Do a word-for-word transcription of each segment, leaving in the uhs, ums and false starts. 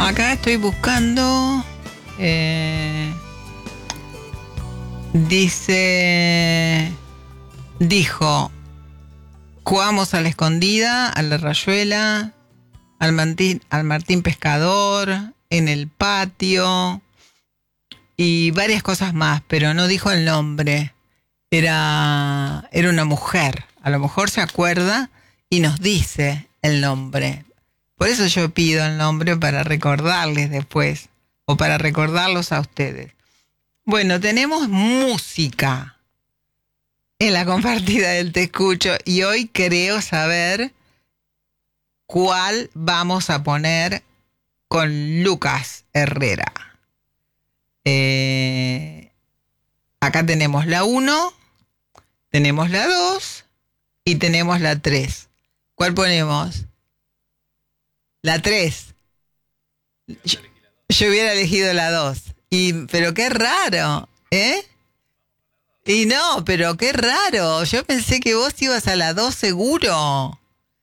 Acá estoy buscando. Eh, dice. Dijo. Jugamos a la escondida, a la rayuela, al Martín, al Martín Pescador, en el patio y varias cosas más, pero no dijo el nombre. Era, era una mujer. A lo mejor se acuerda y nos dice el nombre. Por eso yo pido el nombre para recordarles después, o para recordarlos a ustedes. Bueno, tenemos música en la compartida del Te Escucho y hoy creo saber cuál vamos a poner con Lucas Herrera. Eh, acá tenemos la uno, tenemos la dos y tenemos la tres. ¿Cuál ponemos? La tres. Yo, yo hubiera elegido la dos. Y, pero qué raro, ¿eh? Y no, pero qué raro. Yo pensé que vos ibas a la dos seguro.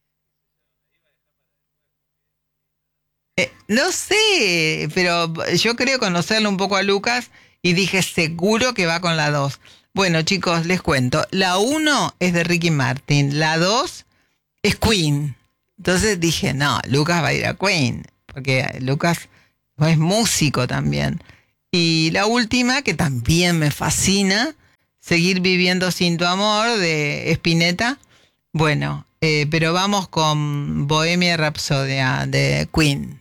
Eh, no sé, pero yo creo conocerlo un poco a Lucas y dije seguro que va con la dos. Bueno, chicos, les cuento. La uno es de Ricky Martin, la dos es Queen. Entonces dije, no, Lucas va a ir a Queen, porque Lucas es músico también. Y la última, que también me fascina, Seguir viviendo sin tu amor, de Spinetta. Bueno, eh, pero vamos con Bohemia Rhapsody de Queen.